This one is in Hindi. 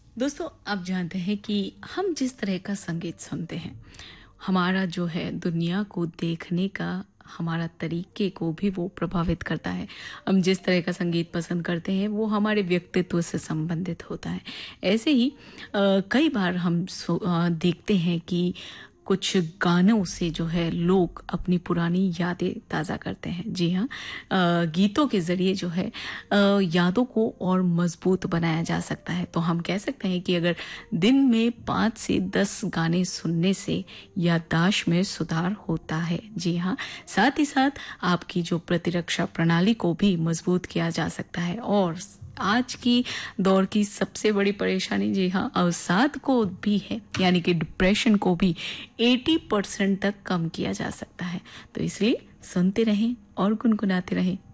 दोस्तों, आप जानते हैं कि हम जिस तरह का संगीत सुनते हैं, हमारा जो है दुनिया को देखने का हमारा तरीके को भी वो प्रभावित करता है। हम जिस तरह का संगीत पसंद करते हैं वो हमारे व्यक्तित्व से संबंधित होता है। ऐसे ही कई बार हम देखते हैं कि कुछ गानों से जो है लोग अपनी पुरानी यादें ताज़ा करते हैं। जी हाँ, गीतों के ज़रिए जो है यादों को और मजबूत बनाया जा सकता है। तो हम कह सकते हैं कि अगर दिन में 5 से 10 गाने सुनने से याददाश्त में सुधार होता है। जी हाँ, साथ ही साथ आपकी जो प्रतिरक्षा प्रणाली को भी मजबूत किया जा सकता है और आज की दौर की सबसे बड़ी परेशानी, जी हाँ, अवसाद को भी है, यानी कि डिप्रेशन को भी 80% तक कम किया जा सकता है। तो इसलिए सुनते रहें और गुनगुनाते रहें।